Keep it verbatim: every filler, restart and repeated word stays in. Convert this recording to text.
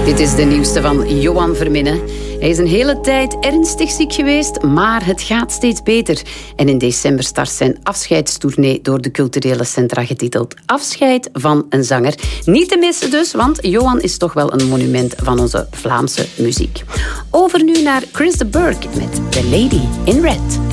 Dit is de nieuwste van Johan Verminnen. Hij is een hele tijd ernstig ziek geweest, maar het gaat steeds beter. En in december start zijn afscheidstournee door de culturele centra getiteld Afscheid van een zanger. Niet te missen dus, want Johan is toch wel een monument van onze Vlaamse muziek. Over nu naar Chris de Burgh met The Lady in Red.